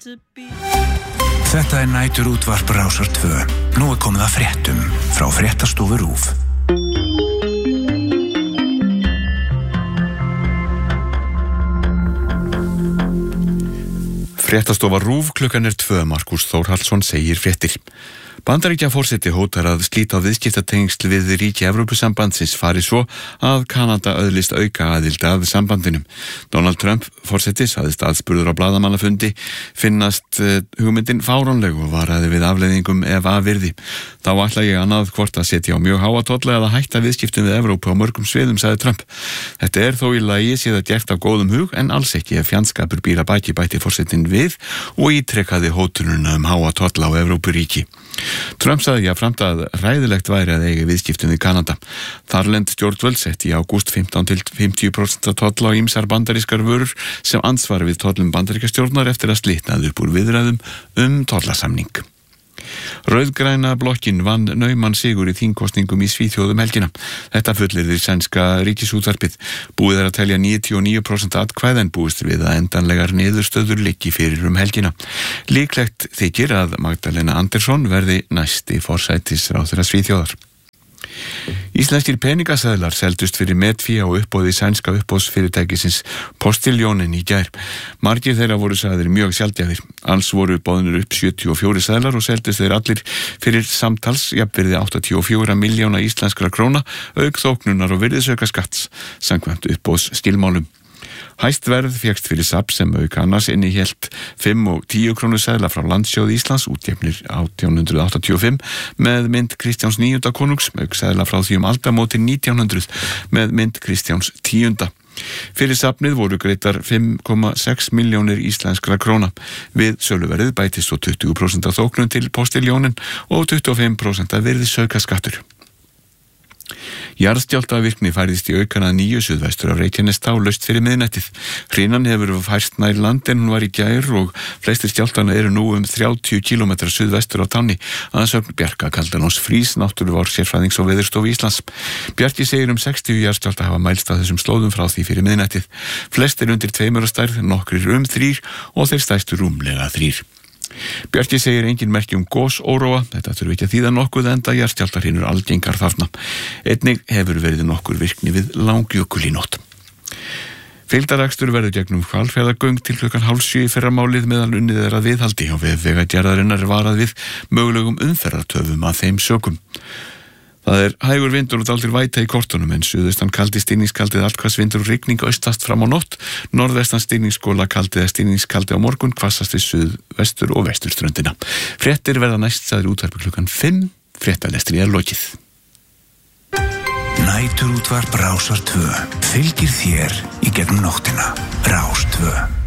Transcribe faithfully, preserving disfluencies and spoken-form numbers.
Þetta er nætur útvarp Rásar tvö. Nú er komið að fréttum frá fréttastofu RÚV. Fréttastofa RÚV, klukkan er tvö. Markús Þórhallsson segir fréttir. Bandaríkjaforseti hótar að slíta á viðskiptatengsl við ríki Evrópusambandsins fari svo að Kanada öðlist auka aðild að sambandinum. Donald Trump forseti sagðist aðspurður á blaðamannafundi finnast uh, hugmyndin fáránleg og varaði við afleiðingum ef að virði. Þá ætla ég annað hvort að setja á mjög háa tolla eða hætta viðskiptum við Evrópu á mörgum sviðum, sagði Trump. Þetta er þó í lagi séð að gert af góðum hug en alls ekki ef fjandskapur býr að baki, bætti forsetinn við og ítrekkaði hótununa um háa tolla á Evrópuríki. Trump sagði jafnframt að ræðilegt væri að eiga viðskiptum við Kanada. Þarlend stjórnvöld setti í ágúst fimmtán til fimmtíu prósent tolla á ýmsar bandarískar vörur sem ansvari við tollum bandaríkjastjórnar eftir að slitnaði upp úr viðræðum um tollasamning. Rauðgræna blokkin vann nauman sigur í þingkosningum í Svíþjóð um helgina. Þetta fullyrðir sænska ríkisútvarpið. Búið er að telja níutíu og níu prósent atkvæða en búist við að endanlegar niðurstöður liggi fyrir um helgina. Líklegt þykir að Magdalena Andersson verði næsti forsætisráðherra Svíþjóðar. Íslenskir peningaseðlar seldust fyrir metfé á uppboði sænska uppboðsfyrirtækisins Postiljónin í gær. Margir þeirra voru sagðir mjög sjaldgæfir. Alls voru boðnir upp sjötíu og fjórir seðlar og seldust þeir allir fyrir samtals jafnvirði áttatíu og fjögur milljóna íslenskra króna auk þóknunar og virðisaukaskatts samkvæmt uppboðsskilmálum. Hæst verð fékkst fyrir safn sem auk annars innihélt fimm og tíu krónu seðla frá Landsjóði Íslands útgefnir átján hundruð áttatíu og fimm með mynd Kristjáns níunda konungs, auk seðla frá því um aldamótin nítján hundruð með mynd Kristjáns tíunda. Fyrir safnið voru greiddar fimm komma sex milljónir íslenskra króna. Við söluverðið bætist svo tuttugu prósent af þóknun til Postiljónin og tuttugu og fimm prósent af virðisaukaskattur. Jarðskjálftavirkni færðist í aukana nýju suðvestur af Reykjanestá laust fyrir miðnættið. Hrinan hefur færst nær land en hún var í gær og flestir skjálftana eru nú um þrjátíu kílómetra suðvestur á Tanni, að sögn Bjarka Kaldanós Frís, náttúruvár sérfræðings og Veðurstofu Íslands. Bjarki segir um sextíu jarðskjálfta hafa mælst að þessum slóðum frá því fyrir miðnættið. Flestir undir tveimur á stærð, nokkrir um þrír og þeir stærstu rúmlega þrír. Bjarki segir engin merki um gosóróa, þetta þurfi ekki að þýða nokkuð enda jarðskjálftahrínur algengar þarna. Einnig hefur verið nokkur virkni við Langjökul í nótt. Fylgdarakstur verður gegnum Hvalfjarðargöng til klukkan hálf sjö í fyrramálið meðan unnið er að viðhaldi og við Vegagerðarinnar er varað við mögulegum umferðartöfum að þeim sökum. Það er hægur vindur og dálítil væta í kortunum en suðaustan kaldi stinningskaldið allhvassvindur og rigning austast fram á nótt, norðvestan stinningsskóla kaldið eða stinningskaldi á morgun, hvassast við suðvestur og vesturströndina. Fréttir verða næst sagðir útvarpi klukkan fimm, fréttalestri er lokið. Nætur útvarp Rásar tvö fylgir þér í gegnum nóttina. Rás tvö.